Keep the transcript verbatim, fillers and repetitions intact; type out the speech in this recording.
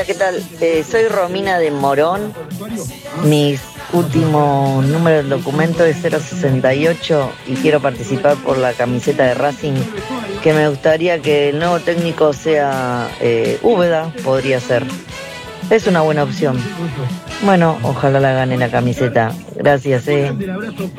Hola, ¿qué tal? Eh, soy Romina de Morón. Mi último número del documento es cero sesenta y ocho y quiero participar por la camiseta de Racing, que me gustaría que el nuevo técnico sea eh, Úbeda, podría ser. Es una buena opción. Bueno, ojalá la gane la camiseta. Gracias, eh.